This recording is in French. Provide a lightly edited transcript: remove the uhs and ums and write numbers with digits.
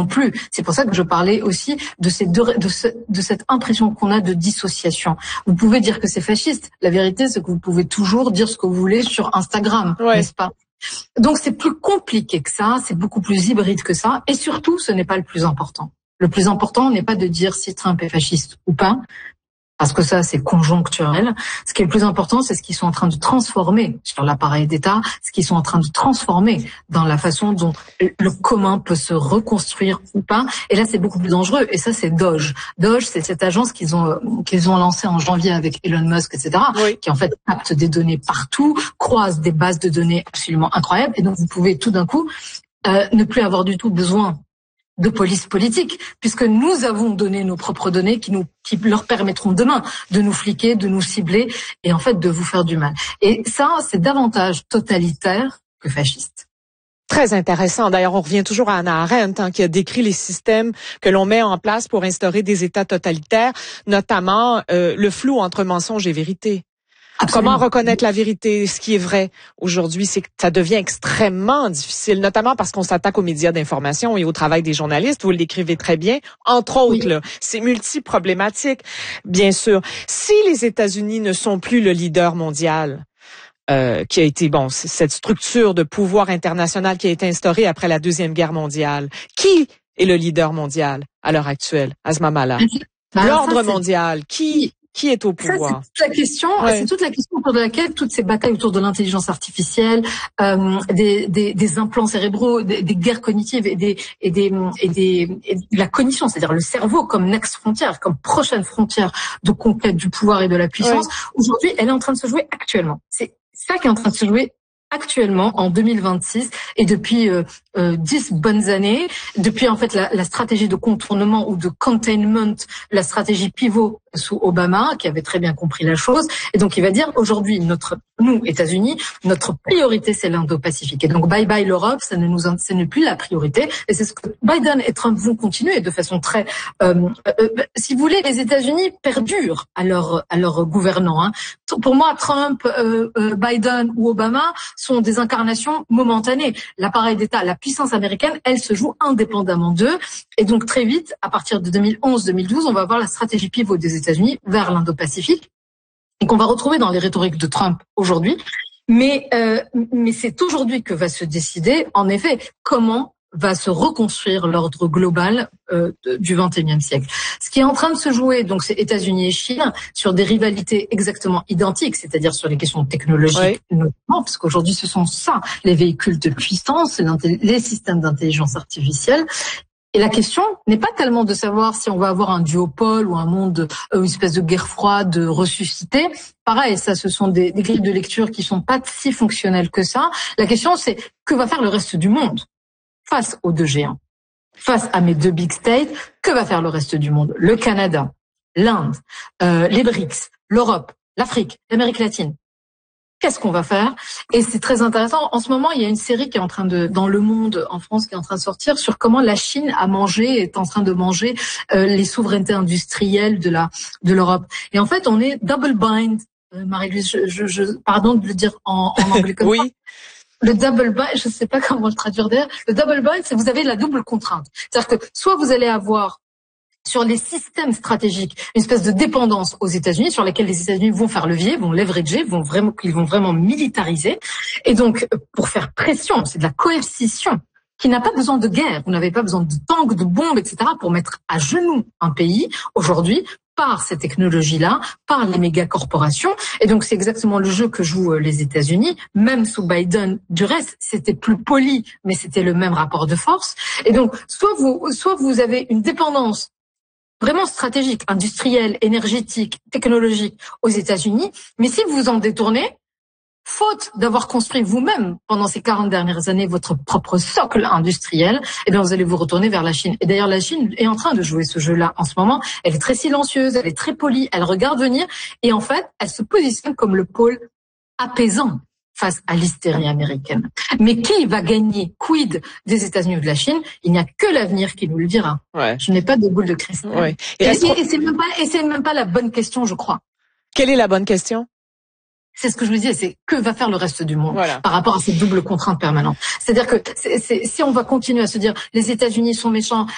plus. C'est pour ça que je parlais aussi de cette impression qu'on a de dissociation. Vous pouvez dire que c'est fasciste. La vérité, c'est que vous pouvez toujours dire ce que vous voulez sur Instagram, n'est-ce pas? Donc c'est plus compliqué que ça, c'est beaucoup plus hybride que ça, et surtout, ce n'est pas le plus important. Le plus important n'est pas de dire si Trump est fasciste ou pas, parce que ça, c'est conjoncturel. Ce qui est le plus important, c'est ce qu'ils sont en train de transformer sur l'appareil d'État, ce qu'ils sont en train de transformer dans la façon dont le commun peut se reconstruire ou pas. Et là, c'est beaucoup plus dangereux. Et ça, c'est Doge. Doge, c'est cette agence qu'ils ont lancée en janvier avec Elon Musk, etc., qui en fait capte des données partout, croise des bases de données absolument incroyables. Et donc, vous pouvez tout d'un coup ne plus avoir du tout besoin de police politique, puisque nous avons donné nos propres données qui leur permettront demain de nous fliquer, de nous cibler et en fait de vous faire du mal. Et ça, c'est davantage totalitaire que fasciste. Très intéressant. D'ailleurs, on revient toujours à Hannah Arendt, qui a décrit les systèmes que l'on met en place pour instaurer des États totalitaires, notamment le flou entre mensonge et vérité. Absolument. Comment reconnaître la vérité, ce qui est vrai aujourd'hui, c'est que ça devient extrêmement difficile, notamment parce qu'on s'attaque aux médias d'information et au travail des journalistes. Vous l'écrivez très bien. Entre autres, là, c'est multi-problématique, bien sûr. Si les États-Unis ne sont plus le leader mondial, qui a été, cette structure de pouvoir international qui a été instaurée après la Deuxième Guerre mondiale, qui est le leader mondial à l'heure actuelle, à ce moment-là? L'ordre mondial, qui est au pouvoir? Ça, c'est toute la question autour de laquelle toutes ces batailles autour de l'intelligence artificielle, des implants cérébraux, des guerres cognitives et de la cognition, c'est-à-dire le cerveau comme next frontière, comme prochaine frontière de conquête du pouvoir et de la puissance. Aujourd'hui, elle est en train de se jouer actuellement. C'est ça qui est en train de se jouer actuellement en 2026 et depuis 10 bonnes années, depuis en fait la stratégie de contournement ou de containment, la stratégie pivot sous Obama, qui avait très bien compris la chose, et donc il va dire aujourd'hui nous États-Unis, notre priorité c'est l'Indo-Pacifique. Et donc bye bye l'Europe, ce n'est plus la priorité, et c'est ce que Biden et Trump vont continuer de façon très si vous voulez, les États-Unis perdurent à leur gouvernant. Pour moi, Trump, Biden ou Obama sont des incarnations momentanées. L'appareil d'État, la puissance américaine, elle se joue indépendamment d'eux. Et donc très vite, à partir de 2011-2012, on va avoir la stratégie pivot des États-Unis vers l'Indo-Pacifique, et qu'on va retrouver dans les rhétoriques de Trump aujourd'hui. Mais c'est aujourd'hui que va se décider, en effet, comment va se reconstruire l'ordre global du XXIe siècle. Ce qui est en train de se jouer, donc c'est États-Unis et Chine, sur des rivalités exactement identiques, c'est-à-dire sur les questions technologiques notamment, parce qu'aujourd'hui ce sont ça, les véhicules de puissance, les systèmes d'intelligence artificielle. Et la question n'est pas tellement de savoir si on va avoir un duopole ou un monde, une espèce de guerre froide ressuscitée. Pareil, ça, ce sont des grilles de lecture qui sont pas si fonctionnelles que ça. La question, c'est que va faire le reste du monde face aux deux géants, face à mes deux big states? Que va faire le reste du monde? Le Canada, l'Inde, les BRICS, l'Europe, l'Afrique, l'Amérique latine. Qu'est-ce qu'on va faire? Et c'est très intéressant. En ce moment, il y a une série qui est en train dans Le Monde en France, qui est en train de sortir sur comment la Chine est en train de manger les souverainetés industrielles de l'Europe. Et en fait, on est double bind. Marie-Louise, pardon de le dire en anglais comme ça. Le double bind, je ne sais pas comment le traduire d'ailleurs. Le double bind, c'est que vous avez la double contrainte. C'est-à-dire que soit vous allez avoir sur les systèmes stratégiques une espèce de dépendance aux États-Unis sur lesquels les États-Unis vont faire levier, vont leverager, ils vont vraiment militariser. Et donc, pour faire pression, c'est de la coercition qui n'a pas besoin de guerre. Vous n'avez pas besoin de tanks, de bombes, etc. pour mettre à genoux un pays aujourd'hui par ces technologies-là, par les méga-corporations. Et donc, c'est exactement le jeu que jouent les États-Unis. Même sous Biden, du reste, c'était plus poli, mais c'était le même rapport de force. Et donc, soit vous avez une dépendance vraiment stratégique, industrielle, énergétique, technologique aux États-Unis, mais si vous en détournez, faute d'avoir construit vous-même pendant ces 40 dernières années votre propre socle industriel, eh bien vous allez vous retourner vers la Chine. Et d'ailleurs la Chine est en train de jouer ce jeu-là en ce moment. Elle est très silencieuse, elle est très polie, elle regarde venir et en fait elle se positionne comme le pôle apaisant face à l'hystérie américaine. Mais qui va gagner? Quid des États-Unis ou de la Chine? Il n'y a que l'avenir qui nous le dira. Je n'ai pas de boule de cristal. Et c'est même pas la bonne question, je crois. Quelle est la bonne question? C'est ce que je vous disais, c'est que va faire le reste du monde par rapport à ces doubles contraintes permanentes. C'est-à-dire que si on va continuer à se dire les États-Unis sont méchants,